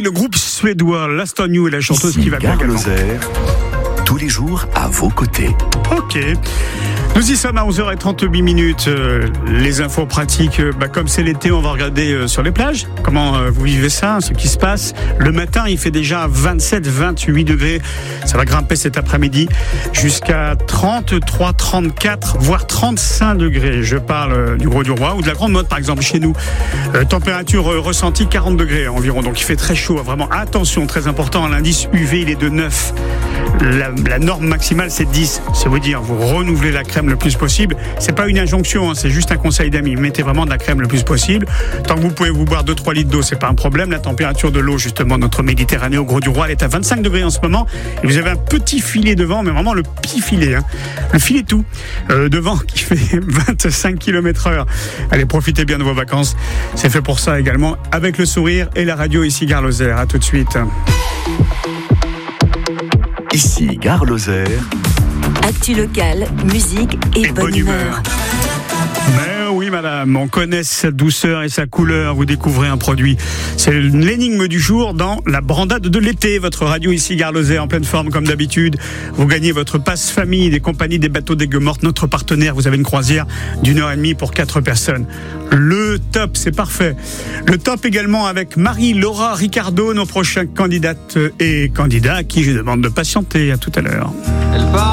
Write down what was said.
le groupe suédois Last on You et la chanteuse ici qui va bien. Gare Lozère, tous les jours à vos côtés. Ok. Nous y sommes à 11h38. Les infos pratiques, comme c'est l'été, on va regarder sur les plages. Comment vous vivez ça, ce qui se passe. Le matin, il fait déjà 27-28 degrés. Ça va grimper cet après-midi jusqu'à 33, 34, voire 35 degrés. Je parle du Gros-du-Roi ou de la Grande Motte, par exemple, chez nous. Température ressentie 40 degrés environ. Donc il fait très chaud. Vraiment, attention, très important. L'indice UV, il est de 9. La norme maximale, c'est 10. C'est vous dire, vous renouvelez la crème le plus possible. C'est pas une injonction, c'est juste un conseil d'amis. Mettez vraiment de la crème le plus possible. Tant que vous pouvez vous boire 2-3 litres d'eau, c'est pas un problème. La température de l'eau, justement, notre Méditerranée au Gros-du-Roi, elle est à 25 degrés en ce moment. Et vous avez un petit filet devant, mais vraiment le petit filet. Le filet tout. Devant, qui fait 25 km/h. Allez, profitez bien de vos vacances. C'est fait pour ça également, avec le sourire et la radio ici, Gare Lozère. À tout de suite. Ici Gare Lozère. Actu locale, musique et bonne humeur. Mais oui madame, on connaît sa douceur et sa couleur, vous découvrez un produit. C'est l'énigme du jour dans la brandade de l'été. Votre radio ici, Gare Lozère, en pleine forme comme d'habitude. Vous gagnez votre passe famille des compagnies des bateaux d'Aigues Mortes, notre partenaire. Vous avez une croisière d'1h30 pour 4 personnes. Le top, c'est parfait. Le top également avec Marie-Laura Ricardo, nos prochains candidates et candidats à qui je demande de patienter. À tout à l'heure.